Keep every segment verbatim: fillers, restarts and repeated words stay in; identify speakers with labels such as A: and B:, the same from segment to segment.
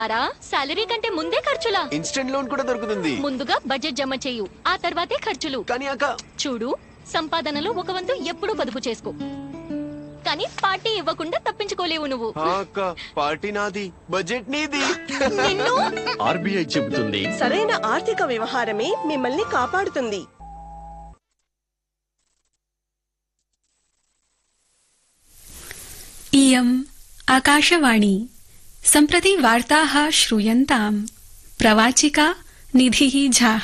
A: అరా సాలరీ కంటే ముందే ఖర్చులా?
B: ఇన్స్టెంట్ లోన్ కూడా దొరుకుతుంది.
A: ముందుగా బడ్జెట్ జమ చేయు, ఆ తర్వాతే ఖర్చులు.
B: కానీ అక్క
A: చూడు, సంపాదనలో ఒక వంతు ఎప్పుడూ పొదుపు చేసుకో, కానీ పార్టీ ఇవ్వకుండా తప్పించుకోలేవు నువ్వు.
B: అక్క పార్టీ నాది, బడ్జెట్ నీది.
A: నిన్ను
C: ఆర్బీఐ చెబుతుంది,
D: సరైన ఆర్థిక వ్యవహారమే మిమ్మల్ని కాపాడుతుంది.
E: इयम् आकाशवाणी सम्प्रति वार्ताः श्रूयन्ताम्। प्रवाचिका निधिः झाः।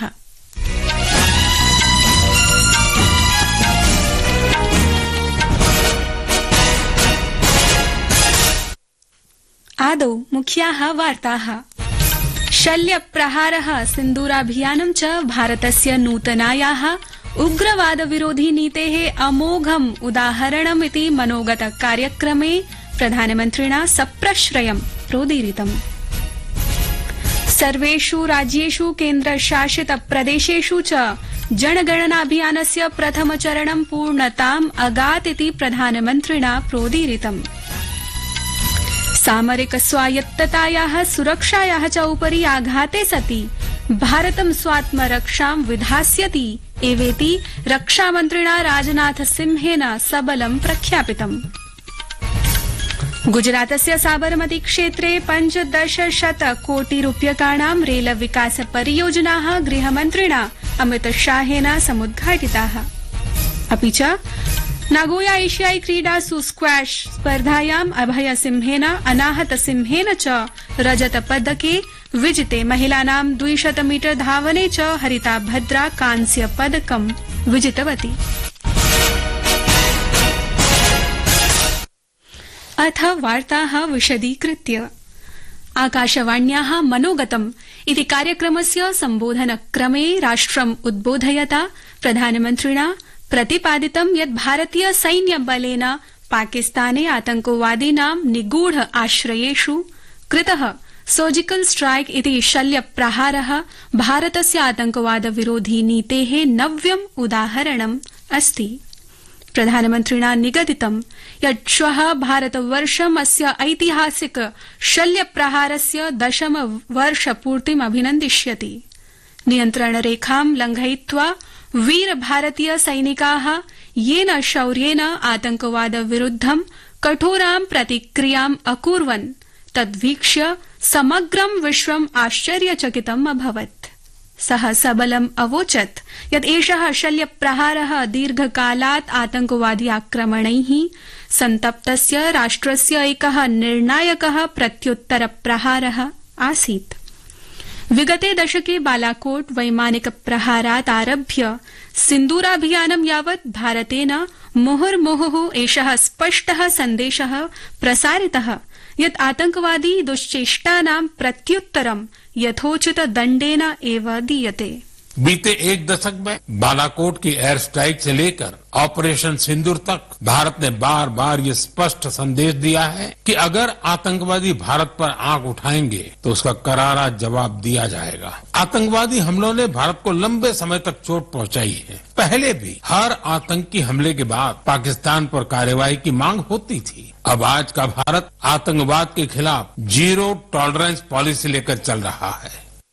E: आदौ मुख्याः वार्ताः। शल्यप्रहारः सिन्दूराभियानं च भारतस्य नूतनायाः उग्रवादविरोधी नीतेः अमोघम् उदाहरणमिति मनोगत कार्यक्रमे प्रधानमन्त्रिणा सप्रश्रयं प्रोदीरितम्। सर्वेषु राज्येषु केन्द्रशासित प्रदेशेषु च जनगणनाभियानस्य प्रथमचरणं पूर्णताम् अगात् इति प्रधानमन्त्रिणा प्रोदीरितम्। सामरिक स्वायत्ततायाः सुरक्षायाः च उपरि आघाते सति भारतं स्वात्मरक्षां विधास्यति एवेति रक्षामन्त्रिणा राजनाथ सिंहेन सबलं प्रख्यापितम्। गुजरातस्य साबरमती क्षेत्रे पञ्चदशशत कोटि रूप्यकाणां रेल विकास परियोजनाः गृहमन्त्रिणा अमित शाहेन समुद्घाटिताः। अपि च नागोया एशियाई क्रीडासु स्क्वैश स्पर्धायाम् अभय सिंहेन अनाहत सिंहेन च रजत पदके विजिते। महिलानां द्विशत मीटर धावने च हरिता भद्रा कांस्य पदकं विजितवती। अथ वार्ताः विशदीकृत्य। आकाशवाण्याः मनोगतम् इति कार्यक्रमस्य सम्बोधनक्रमे राष्ट्रम् उद्बोधयता प्रधानमन्त्रिणा प्रतिपादितं यत् भारतीय सैन्यबलेन पाकिस्ताने आतंकवादीनां निगूढ आश्रयेषु कृतः सर्जिकल स्ट्राइक इति शल्यप्रहारः भारतस्य आतंकवाद विरोधी नीतेः नव्यम् उदाहरणम् अस्ति। प्रधानमन्त्रिणा निगदितं यत् श्वः भारतवर्षम् अस्य ऐतिहासिक शल्यप्रहारस्य दशम वर्षपूर्तिम् अभिनन्दिष्यति। नियन्त्रणरेखां लङ्घयित्वा वीर भारतीय सैनिकाः येन शौर्येण आतंकवाद विरुद्धं कठोरां प्रतिक्रियाम् अकुर्वन् तद्वीक्ष्य समग्रं विश्वम् आश्चर्यचकितम् अभवत्। सः सबलम् अवोचत् यत् एषः शल्यप्रहारः दीर्घकालात् आतंकवादी आक्रमणैः सन्तप्तस्य राष्ट्रस्य एकः निर्णायकः प्रत्युत्तरप्रहारः आसीत्। विगते दशके बालाकोट वैमानिक प्रहारात् आरभ्य सिन्दूराभियानं यावत् भारतेन मुहुर्मुहुः एषः स्पष्टः सन्देशः प्रसारितः यत् आतंकवादी दुश्चेष्टानां प्रत्युत्तरं यथोचित दण्डेन एव दीयते।
F: बीते एक दशक में बालाकोट की एयर स्ट्राइक से लेकर ऑपरेशन सिंदूर तक भारत ने बार बार ये स्पष्ट संदेश दिया है कि अगर आतंकवादी भारत पर आंख उठाएंगे तो उसका करारा जवाब दिया जाएगा। आतंकवादी हमलों ने भारत को लंबे समय तक चोट पहुंचाई है। पहले भी हर आतंकी हमले के बाद पाकिस्तान पर कार्रवाई की मांग होती थी। अब आज का भारत आतंकवाद के खिलाफ जीरो टॉलरेंस पॉलिसी लेकर चल रहा है।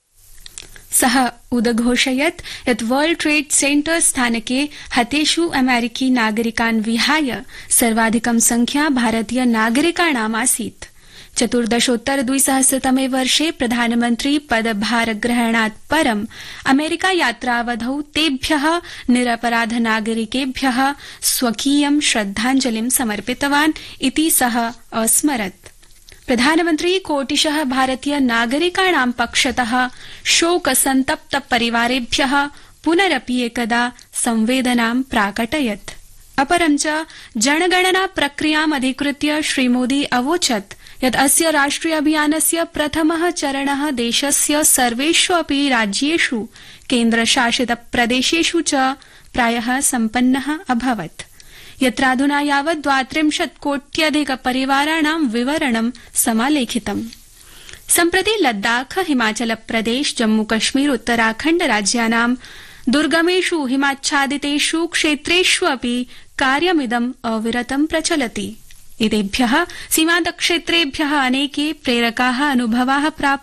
E: सः उदघोषयत् यत् वर्ल्ड ट्रेड सेंटर स्थानके हतेषु अमेरिकी नागरिकान् विहाय सर्वाधिकं संख्या भारतीय नागरिकाणाम् आसीत्। चतुर्दशोत्तर द्विसहस्रतमे वर्षे प्रधानमन्त्री पदभार ग्रहणात् परं अमेरिका यात्रावधौ तेभ्यः निरपराध नागरिकेभ्यः स्वकीयं श्रद्धाञ्जलिं समर्पितवान् इति सः अस्मरत्। प्रधानमन्त्री कोटिशः भारतीय नागरिकाणां पक्षतः शोक सन्तप्त परिवारेभ्यः पुनरपि एकदा संवेदनां प्राकटयत्। अपरं च जनगणना प्रक्रियाम् अधिकृत्य श्रीमोदी अवोचत् यत् अस्य राष्ट्रिय अभियानस्य प्रथमः चरणः देशस्य सर्वेष्वपि अपि राज्येषु केन्द्रशासित प्रदेशेषु च प्रायः सम्पन्नः अभवत्। यत्राधुना यावत् द्वात्रिंशत् कोट्यधिक परिवाराणां विवरणं समालेखितम्। सम्प्रति लद्दाख, हिमाचल प्रदेश, जम्मू कश्मीर, उत्तराखण्ड राज्यानां दुर्गमेषु हिमाच्छादितेषु क्षेत्रेष्वपि कार्यमिदम् अविरतं प्रचलति। एतेभ्यः सीमान्तक्षेत्रेभ्यः अनेके प्रेरकाः अनुभवाः प्राप्ताः